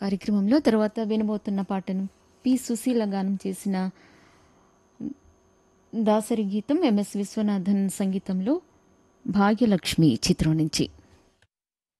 కార్యక్రమంలో తర్వాత వినబోతున్న పాటను పి సుశీల గానం చేసిన దాసరి గీతం ఎంఎస్ విశ్వనాథన్ సంగీతంలో భాగ్యలక్ష్మి చిత్రం నుంచి.